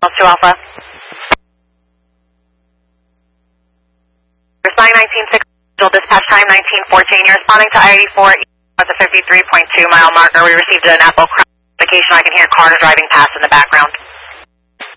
2 Alpha. Responding 196, dispatch time 1914. You're responding to I-84 at the 53.2 mile marker. We received an Apple crash notification. I can hear cars driving past in the background.